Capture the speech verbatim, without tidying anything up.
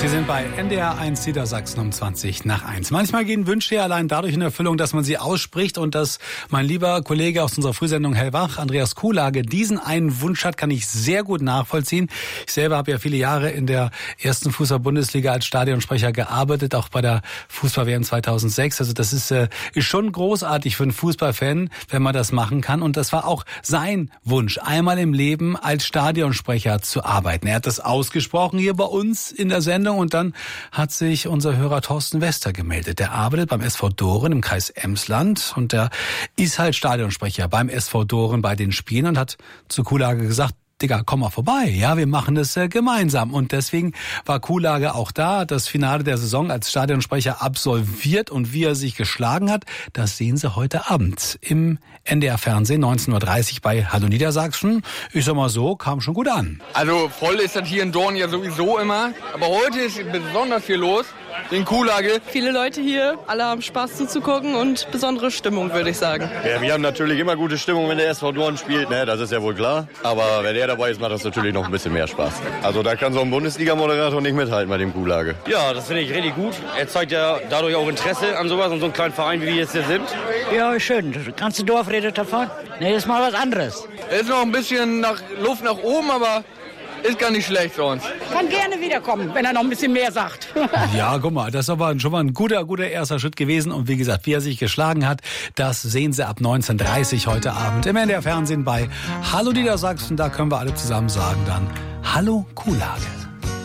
Sie sind bei N D R eins Niedersachsen um zwanzig nach eins. Manchmal gehen Wünsche ja allein dadurch in Erfüllung, dass man sie ausspricht und dass mein lieber Kollege aus unserer Frühsendung Hellwach, Andreas Kuhlage, diesen einen Wunsch hat, kann ich sehr gut nachvollziehen. Ich selber habe ja viele Jahre in der ersten Fußball-Bundesliga als Stadionsprecher gearbeitet, auch bei der Fußball-W M zweitausendsechs. Also das ist, äh, ist schon großartig für einen Fußballfan, wenn man das machen kann. Und das war auch sein Wunsch, einmal im Leben als Stadionsprecher zu arbeiten. Er hat das ausgesprochen hier bei uns in der Sendung. Und dann hat sich unser Hörer Thorsten Wester gemeldet. Der arbeitet beim S V Doren im Kreis Emsland und der ist halt Stadionsprecher beim S V Doren bei den Spielen und hat zu Kuhlage gesagt, Digga, komm mal vorbei. Ja, wir machen das äh, gemeinsam. Und deswegen war Kuhlage auch da, das Finale der Saison als Stadionsprecher absolviert und wie er sich geschlagen hat, das sehen Sie heute Abend im N D R-Fernsehen, neunzehn Uhr dreißig bei Hallo Niedersachsen. Ich sag mal so, kam schon gut an. Also voll ist das hier in Dorn ja sowieso immer. Aber heute ist besonders viel los. In Kuhlage. Viele Leute hier, alle haben Spaß zuzugucken und besondere Stimmung, würde ich sagen. Ja, wir haben natürlich immer gute Stimmung, wenn der S V Dorn spielt, ne? Das ist ja wohl klar. Aber wenn er dabei ist, macht das natürlich noch ein bisschen mehr Spaß. Also da kann so ein Bundesliga-Moderator nicht mithalten bei dem Kuhlage. Ja, das finde ich richtig gut. Er zeigt ja dadurch auch Interesse an sowas und so einen kleinen Verein, wie wir jetzt hier sind. Ja, schön. Das ganze Dorf redet davon. Nee, das ist mal was anderes. Es ist noch ein bisschen nach Luft nach oben, aber ist gar nicht schlecht sonst. Kann gerne wiederkommen, wenn er noch ein bisschen mehr sagt. Ja, guck mal, das ist aber schon mal ein guter, guter erster Schritt gewesen. Und wie gesagt, wie er sich geschlagen hat, das sehen Sie ab neunzehn Uhr dreißig heute Abend im N D R-Fernsehen bei Hallo Niedersachsen. Da können wir alle zusammen sagen dann Hallo Kuhlage.